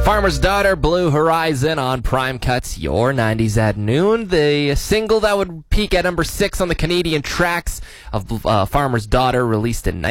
Farmer's Daughter, Blue Horizon on Prime Cuts, your 90s at noon. The single that would peak at number 6 on the Canadian tracks of Farmer's Daughter, released in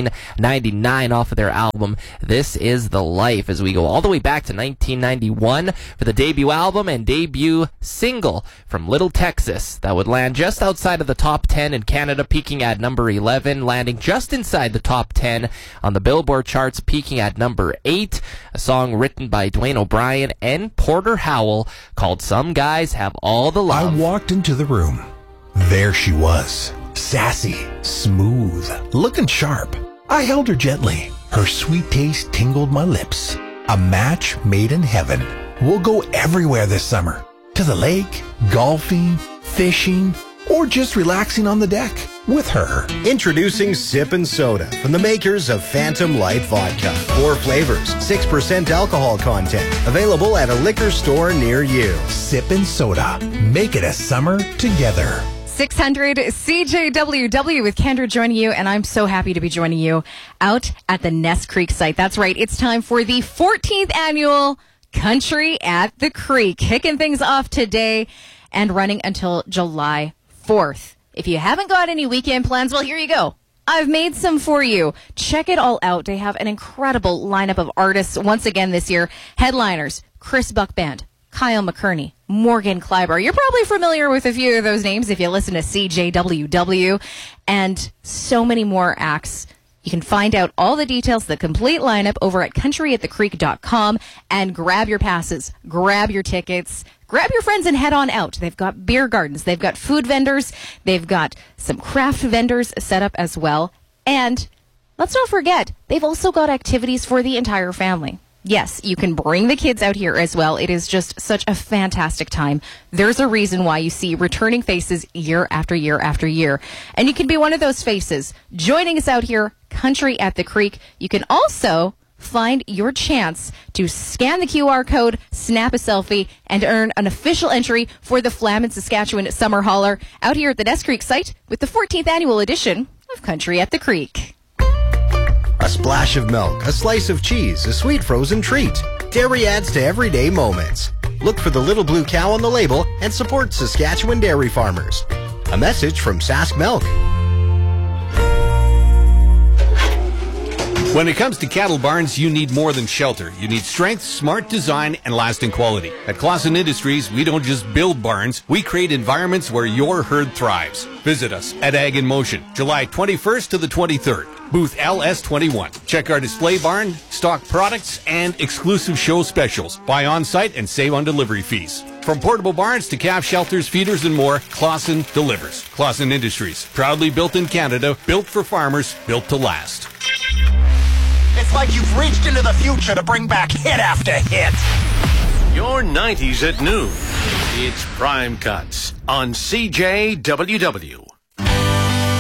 1999 off of their album This Is the Life, as we go all the way back to 1991 for the debut album and debut single from Little Texas that would land just outside of the top 10 in Canada, peaking at number 11, landing just inside the top 10 on the Billboard charts, peaking at number 8, a song written by Dwayne O'Brien and Porter Howell called Some Guys Have All the Love. I walked into the room. There she was, sassy, smooth, looking sharp. I held her gently. Her sweet taste tingled my lips. A match made in heaven. We'll go everywhere this summer. To the lake, golfing, fishing, or just relaxing on the deck with her. Introducing Sip and Soda from the makers of Phantom Light Vodka. 4 flavors, 6% alcohol content. Available at a liquor store near you. Sip and Soda. Make it a summer together. 600 CJWW with Kendra joining you, and I'm so happy to be joining you out at the Ness Creek site. That's right. It's time for the 14th annual Country at the Creek. Kicking things off today and running until July 4th. If you haven't got any weekend plans, well, here you go. I've made some for you. Check it all out. They have an incredible lineup of artists once again this year. Headliners, Chris Buck Band, Kyle McCurney, Morgan Kleiber. You're probably familiar with a few of those names if you listen to CJWW, and so many more acts. You can find out all the details, the complete lineup, over at countryatthecreek.com, and grab your passes, grab your tickets, grab your friends and head on out. They've got beer gardens, they've got food vendors, they've got some craft vendors set up as well. And let's not forget, they've also got activities for the entire family. Yes, you can bring the kids out here as well. It is just such a fantastic time. There's a reason why you see returning faces year after year after year. And you can be one of those faces joining us out here, Country at the Creek. You can also find your chance to scan the QR code, snap a selfie, and earn an official entry for the Flam Saskatchewan Summer Hauler out here at the Ness Creek site with the 14th annual edition of Country at the Creek. A splash of milk, a slice of cheese, a sweet frozen treat. Dairy adds to everyday moments. Look for the little blue cow on the label and support Saskatchewan dairy farmers. A message from Sask Milk. When it comes to cattle barns, you need more than shelter. You need strength, smart design, and lasting quality. At Clausen Industries, we don't just build barns, we create environments where your herd thrives. Visit us at Ag in Motion, July 21st to the 23rd. Booth LS21. Check our display barn, stock products, and exclusive show specials. Buy on-site and save on delivery fees. From portable barns to calf shelters, feeders, and more, Clausen delivers. Clausen Industries, proudly built in Canada, built for farmers, built to last. It's like you've reached into the future to bring back hit after hit. Your 90s at noon. It's Prime Cuts on CJWW.